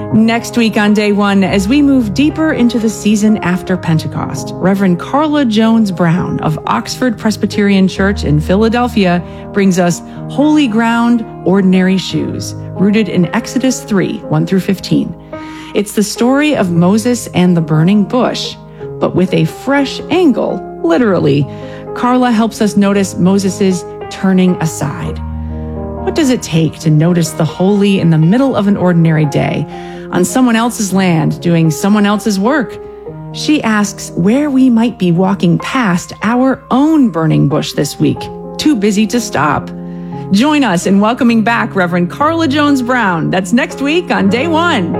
Next week on Day One, as we move deeper into the season after Pentecost, Reverend Carla Jones Brown of Oxford Presbyterian Church in Philadelphia brings us Holy Ground, Ordinary Shoes, rooted in Exodus 3, 1-15. It's the story of Moses and the burning bush, but with a fresh angle, literally. Carla helps us notice Moses' turning aside. What does it take to notice the holy in the middle of an ordinary day, on someone else's land, doing someone else's work? She asks where we might be walking past our own burning bush this week, too busy to stop. Join us in welcoming back Reverend Carla Jones Brown. That's next week on Day One.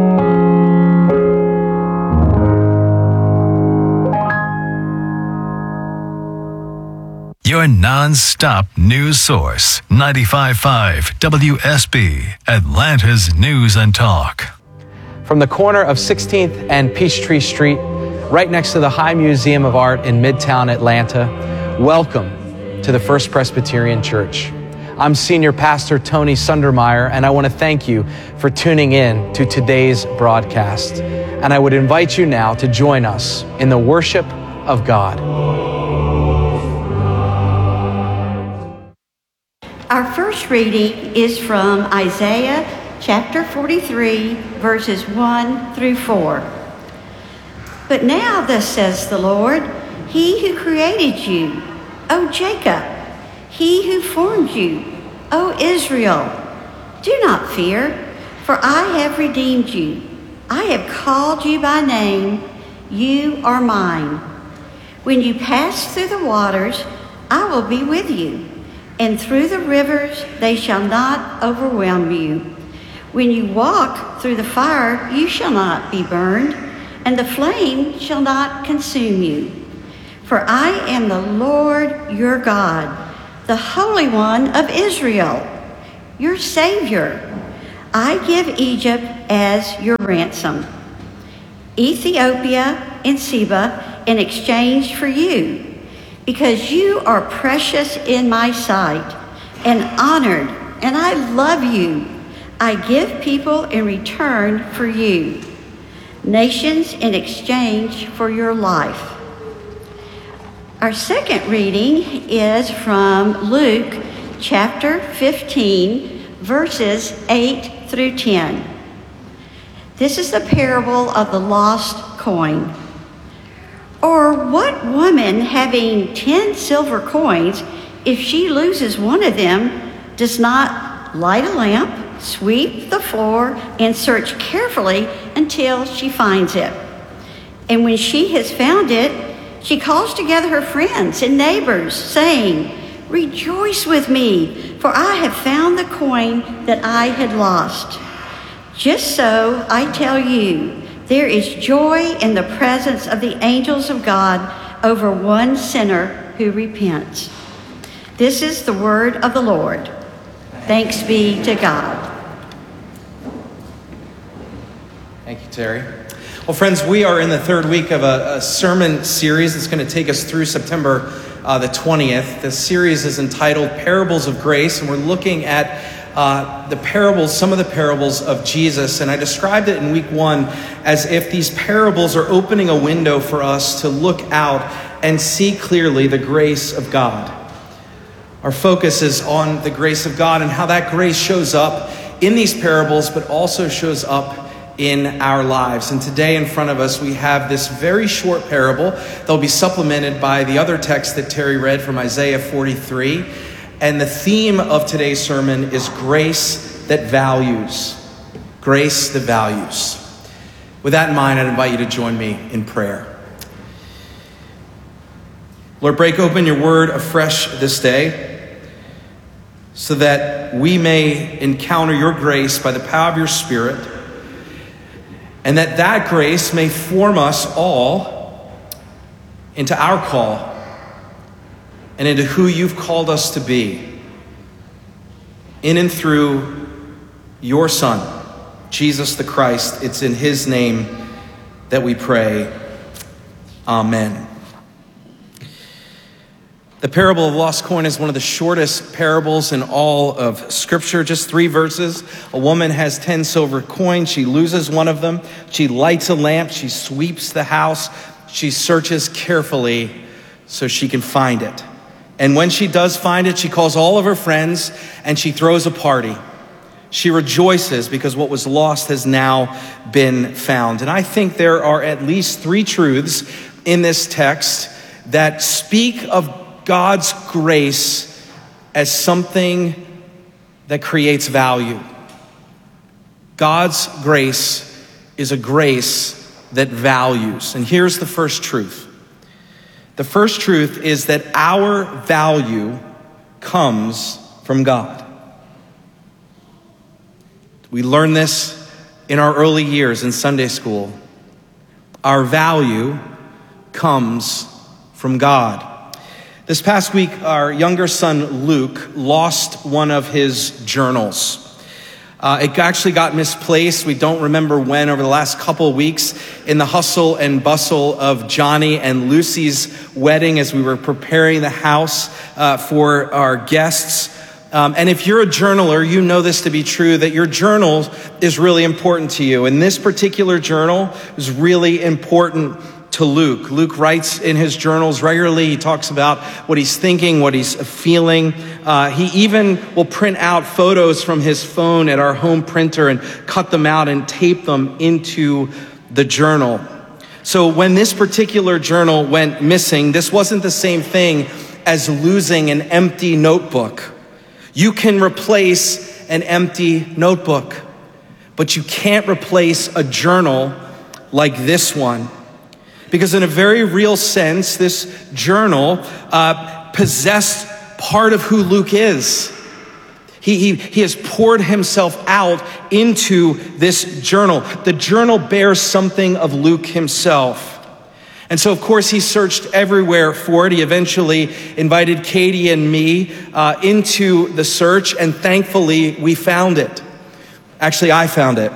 Your non-stop news source, 95.5 WSB, Atlanta's News and Talk. From the corner of 16th and Peachtree Street, right next to the High Museum of Art in Midtown Atlanta, welcome to the First Presbyterian Church. I'm Senior Pastor Tony Sundermeyer, and I want to thank you for tuning in to today's broadcast. And I would invite you now to join us in the worship of God. Our first reading is from Isaiah chapter 43, verses 1-4. But now thus says the Lord, He who created you, O Jacob, He who formed you, O Israel, do not fear, for I have redeemed you. I have called you by name, you are mine. When you pass through the waters, I will be with you. And through the rivers, they shall not overwhelm you. When you walk through the fire, you shall not be burned, and the flame shall not consume you. For I am the Lord your God, the Holy One of Israel, your Savior. I give Egypt as your ransom, Ethiopia and Seba in exchange for you. Because you are precious in my sight and honored, and I love you. I give people in return for you, nations in exchange for your life. Our second reading is from Luke chapter 15, verses 8-10. This is the parable of the lost coin. Or what woman having 10 silver coins, if she loses one of them, does not light a lamp, sweep the floor, and search carefully until she finds it? And when she has found it, she calls together her friends and neighbors, saying, Rejoice with me, for I have found the coin that I had lost. Just so, I tell you, there is joy in the presence of the angels of God over one sinner who repents. This is the word of the Lord. Thanks be to God. Thank you, Terry. Well, friends, we are in the third week of a sermon series that's going to take us through September the 20th. The series is entitled Parables of Grace, and we're looking at some of the parables of Jesus. And I described it in week 1 as if these parables are opening a window for us to look out and see clearly the grace of God. Our focus is on the grace of God and how that grace shows up in these parables, but also shows up in our lives. And today in front of us, we have this very short parable that'll be supplemented by the other text that Terry read from Isaiah 43. And the theme of today's sermon is grace that values. Grace that values. With that in mind, I'd invite you to join me in prayer. Lord, break open your word afresh this day so that we may encounter your grace by the power of your Spirit, and that grace may form us all into our call and into who you've called us to be, in and through your Son, Jesus the Christ. It's in his name that we pray. Amen. The parable of lost coin is one of the shortest parables in all of Scripture, just 3 verses. A woman has 10 silver coins. She loses one of them. She lights a lamp. She sweeps the house. She searches carefully so she can find it. And when she does find it, she calls all of her friends and she throws a party. She rejoices because what was lost has now been found. And I think there are at least 3 truths in this text that speak of God's grace as something that creates value. God's grace is a grace that values. And here's the first truth. The first truth is that our value comes from God. We learn this in our early years in Sunday school. Our value comes from God. This past week, our younger son, Luke, lost one of his journals. It actually got misplaced. We don't remember when, over the last couple of weeks, in the hustle and bustle of Johnny and Lucy's wedding as we were preparing the house for our guests. And if you're a journaler, you know this to be true, that your journal is really important to you. And this particular journal is really important to Luke. Luke writes in his journals regularly. He talks about what he's thinking, what he's feeling. He even will print out photos from his phone at our home printer and cut them out and tape them into the journal. So when this particular journal went missing, this wasn't the same thing as losing an empty notebook. You can replace an empty notebook, but you can't replace a journal like this one. Because in a very real sense, this journal possessed part of who Luke is. He has poured himself out into this journal. The journal bears something of Luke himself. And so, of course, he searched everywhere for it. He eventually invited Katie and me into the search, and thankfully, we found it. Actually, I found it.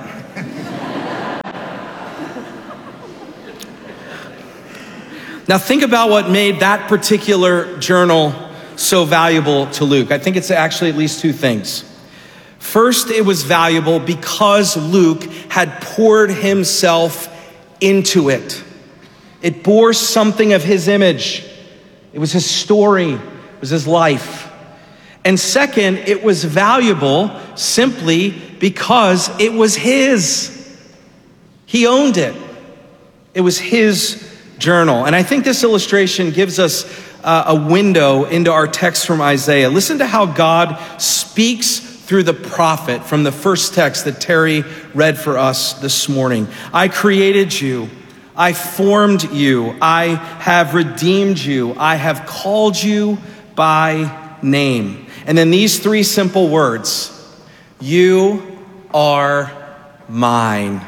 Now think about what made that particular journal so valuable to Luke. I think it's actually at least 2 things. First, it was valuable because Luke had poured himself into it. It bore something of his image. It was his story. It was his life. And second, it was valuable simply because it was his. He owned it. It was his journal. And I think this illustration gives us a window into our text from Isaiah. Listen to how God speaks through the prophet from the first text that Terry read for us this morning. I created you. I formed you. I have redeemed you. I have called you by name. And then these 3 simple words: you are mine.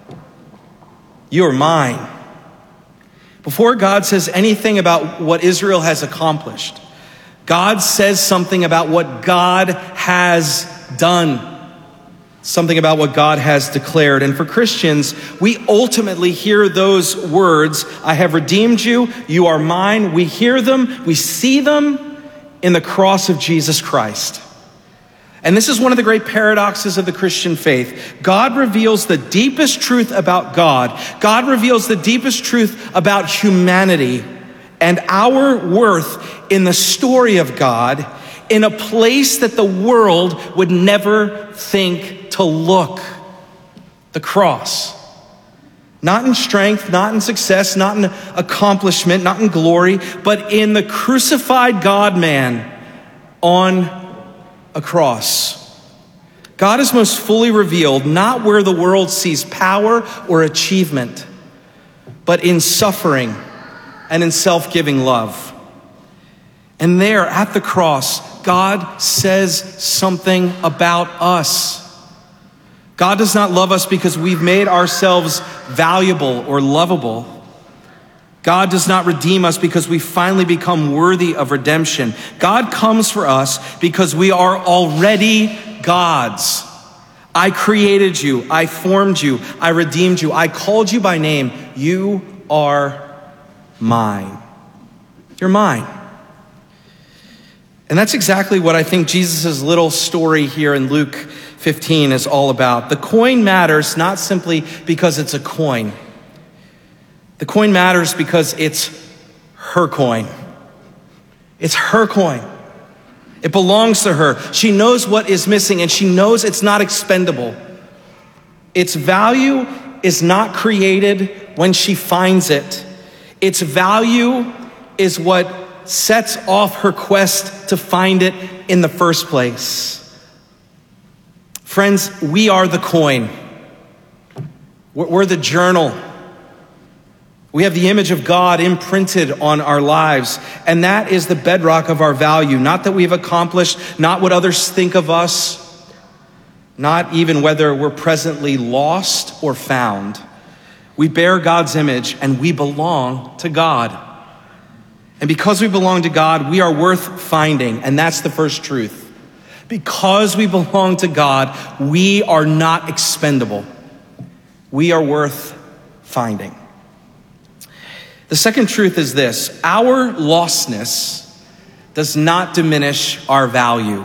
You are mine. Before God says anything about what Israel has accomplished, God says something about what God has done, something about what God has declared. And for Christians, we ultimately hear those words, I have redeemed you, you are mine. We hear them, we see them in the cross of Jesus Christ. And this is one of the great paradoxes of the Christian faith. God reveals the deepest truth about God. God reveals the deepest truth about humanity and our worth in the story of God in a place that the world would never think to look. The cross. Not in strength, not in success, not in accomplishment, not in glory, but in the crucified God-man on a cross. God is most fully revealed not where the world sees power or achievement, but in suffering and in self-giving love. And there at the cross, God says something about us. God does not love us because we've made ourselves valuable or lovable. God does not redeem us because we finally become worthy of redemption. God comes for us because we are already God's. I created you. I formed you. I redeemed you. I called you by name. You are mine. You're mine. And that's exactly what I think Jesus' little story here in Luke 15 is all about. The coin matters not simply because it's a coin. The coin matters because it's her coin. It's her coin. It belongs to her. She knows what is missing, and she knows it's not expendable. Its value is not created when she finds it. Its value is what sets off her quest to find it in the first place. Friends, we are the coin. We're the journal. We have the image of God imprinted on our lives, and that is the bedrock of our value. Not that we've accomplished, not what others think of us, not even whether we're presently lost or found. We bear God's image, and we belong to God. And because we belong to God, we are worth finding, and that's the first truth. Because we belong to God, we are not expendable. We are worth finding. The second truth is this: our lostness does not diminish our value.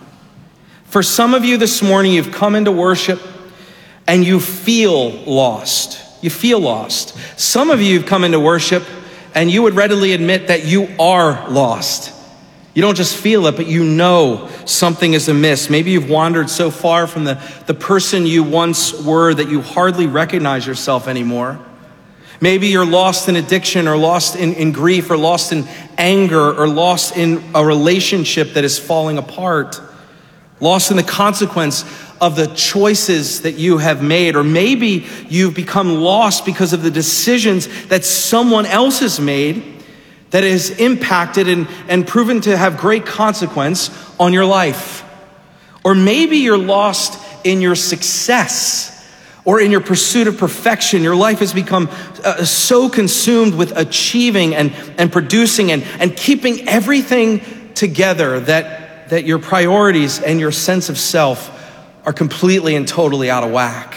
For some of you this morning, you've come into worship and you feel lost. You feel lost. Some of you have come into worship and you would readily admit that you are lost. You don't just feel it, but you know something is amiss. Maybe you've wandered so far from the person you once were that you hardly recognize yourself anymore. Maybe you're lost in addiction, or lost in grief, or lost in anger, or lost in a relationship that is falling apart. Lost in the consequence of the choices that you have made. Or maybe you've become lost because of the decisions that someone else has made that has impacted and proven to have great consequence on your life. Or maybe you're lost in your success or in your pursuit of perfection. Your life has become so consumed with achieving and producing and keeping everything together that your priorities and your sense of self are completely and totally out of whack.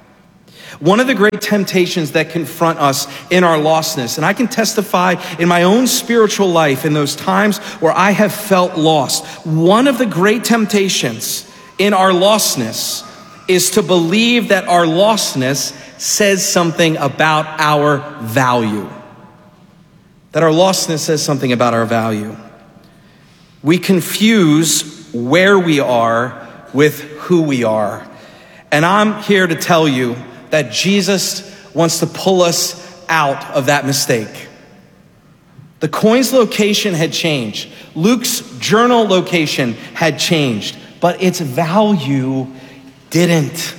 One of the great temptations that confront us in our lostness, and I can testify in my own spiritual life in those times where I have felt lost, one of the great temptations in our lostness is to believe that our lostness says something about our value. That our lostness says something about our value. We confuse where we are with who we are. And I'm here to tell you that Jesus wants to pull us out of that mistake. The coin's location had changed. Luke's journal location had changed, but its value didn't.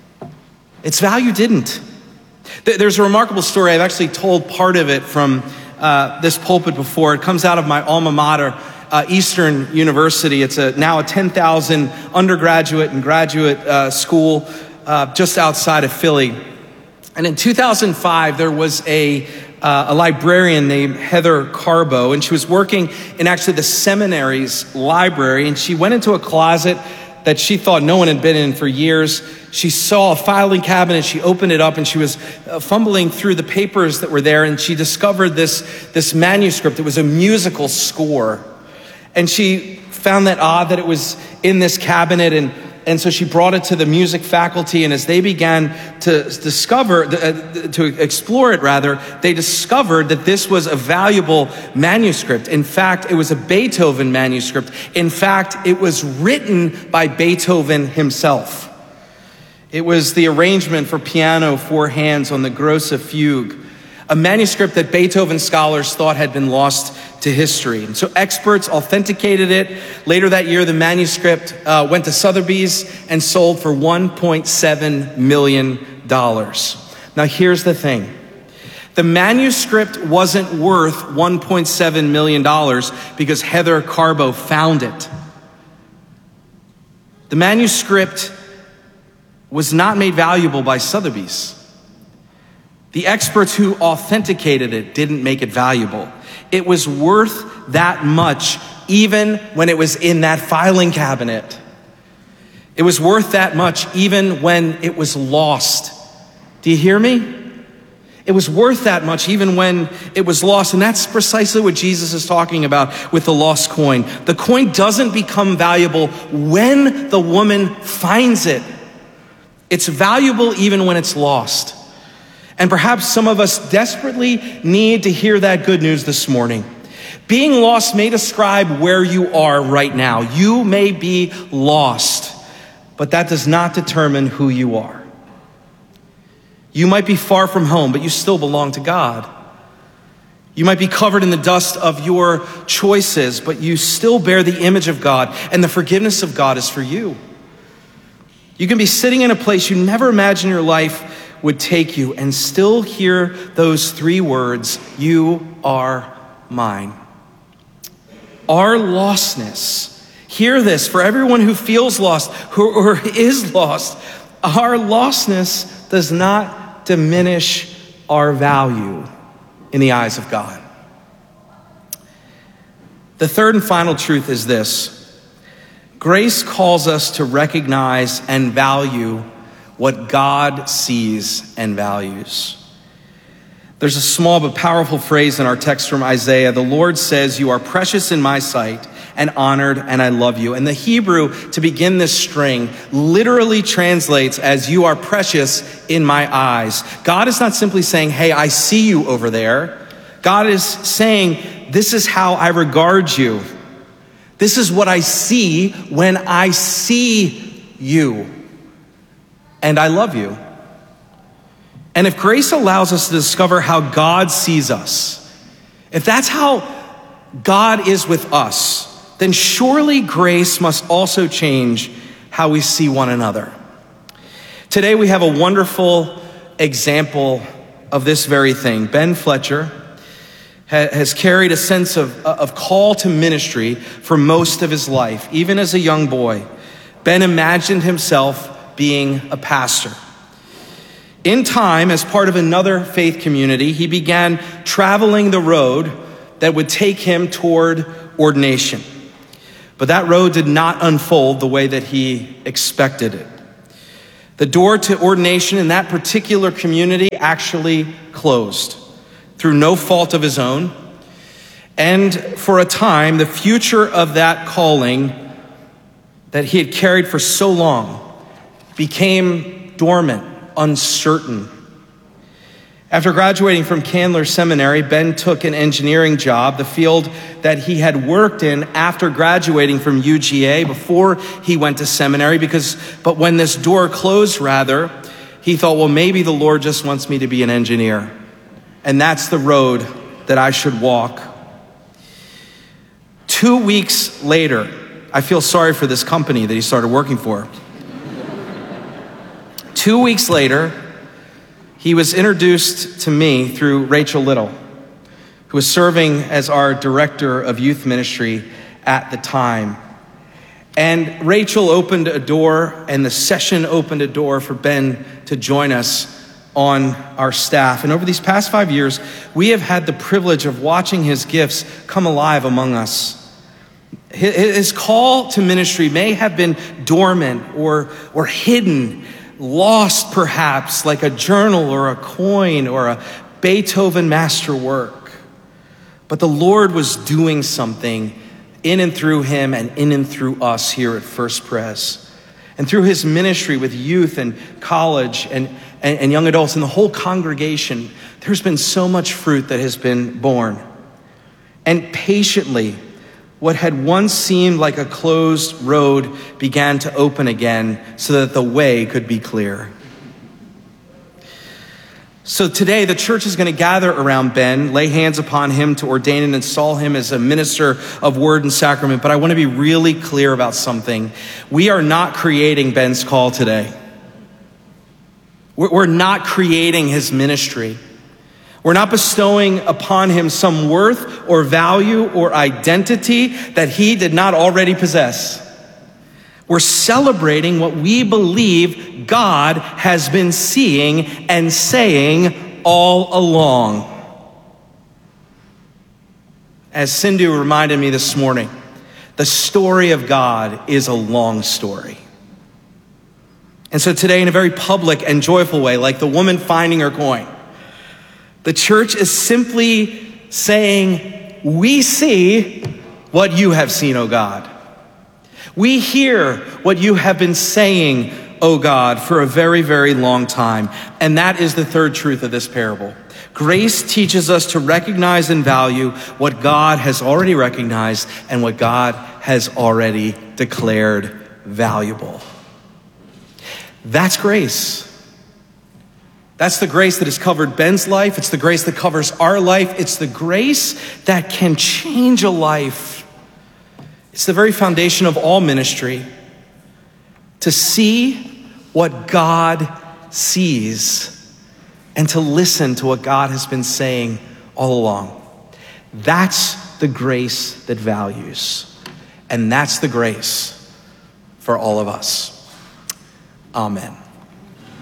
Its value didn't. There's a remarkable story. I've actually told part of it from this pulpit before. It comes out of my alma mater, Eastern University. It's now a 10,000 undergraduate and graduate school just outside of Philly. And in 2005, there was a librarian named Heather Carbo, and she was working in actually the seminary's library, and she went into a closet that she thought no one had been in for years. She saw a filing cabinet, she opened it up, and she was fumbling through the papers that were there, and she discovered this manuscript. It was a musical score. And she found that odd that it was in this cabinet, and so she brought it to the music faculty, and as they began to explore it rather, they discovered that this was a valuable manuscript. In fact, it was a Beethoven manuscript. In fact, it was written by Beethoven himself. It was the arrangement for piano, 4 hands on the Grosse Fuge, a manuscript that Beethoven scholars thought had been lost to history. And so experts authenticated it. Later that year, the manuscript went to Sotheby's and sold for $1.7 million. Now here's the thing. The manuscript wasn't worth $1.7 million because Heather Carbo found it. The manuscript was not made valuable by Sotheby's. The experts who authenticated it didn't make it valuable. It was worth that much even when it was in that filing cabinet. It was worth that much even when it was lost. Do you hear me? It was worth that much even when it was lost. And that's precisely what Jesus is talking about with the lost coin. The coin doesn't become valuable when the woman finds it. It's valuable even when it's lost. And perhaps some of us desperately need to hear that good news this morning. Being lost may describe where you are right now. You may be lost, but that does not determine who you are. You might be far from home, but you still belong to God. You might be covered in the dust of your choices, but you still bear the image of God, and the forgiveness of God is for you. You can be sitting in a place you never imagined your life would take you and still hear those three words, "You are mine." Our lostness, hear this, for everyone who feels lost or is lost, our lostness does not diminish our value in the eyes of God. The third and final truth is this: grace calls us to recognize and value what God sees and values. There's a small but powerful phrase in our text from Isaiah. The Lord says, "You are precious in my sight and honored, and I love you." And the Hebrew to begin this string literally translates as, "You are precious in my eyes." God is not simply saying, "Hey, I see you over there." God is saying, "This is how I regard you. This is what I see when I see you. And I love you." And if grace allows us to discover how God sees us, if that's how God is with us, then surely grace must also change how we see one another. Today we have a wonderful example of this very thing. Ben Fletcher has carried a sense of call to ministry for most of his life. Even as a young boy, Ben imagined himself being a pastor. In time, as part of another faith community, he began traveling the road that would take him toward ordination. But that road did not unfold the way that he expected it. The door to ordination in that particular community actually closed through no fault of his own. And for a time, the future of that calling that he had carried for so long became dormant, uncertain. After graduating from Candler Seminary, Ben took an engineering job, the field that he had worked in after graduating from UGA before he went to seminary. But when this door closed, he thought, well, maybe the Lord just wants me to be an engineer. And that's the road that I should walk. 2 weeks later, I feel sorry for this company that he started working for. 2 weeks later, he was introduced to me through Rachel Little, who was serving as our director of youth ministry at the time. And Rachel opened a door, and the session opened a door for Ben to join us on our staff. And over these past 5 years, we have had the privilege of watching his gifts come alive among us. His call to ministry may have been dormant or hidden, lost perhaps, like a journal or a coin or a Beethoven masterwork. But the Lord was doing something in and through him and in and through us here at First Pres. And through his ministry with youth and college and young adults and the whole congregation, there's been so much fruit that has been born. And patiently, what had once seemed like a closed road began to open again so that the way could be clear. So today, the church is going to gather around Ben, lay hands upon him to ordain and install him as a minister of word and sacrament. But I want to be really clear about something. We are not creating Ben's call today. We're not creating his ministry. We're not bestowing upon him some worth or value or identity that he did not already possess. We're celebrating what we believe God has been seeing and saying all along. As Sindhu reminded me this morning, the story of God is a long story. And so today, in a very public and joyful way, like the woman finding her coin, The church is simply saying, we see what you have seen, O God. We hear what you have been saying, O God, for a very, very long time. And that is the third truth of this parable. Grace teaches us to recognize and value what God has already recognized and what God has already declared valuable. That's grace. That's the grace that has covered Ben's life. It's the grace that covers our life. It's the grace that can change a life. It's the very foundation of all ministry. To see what God sees and to listen to what God has been saying all along. That's the grace that values. And that's the grace for all of us. Amen.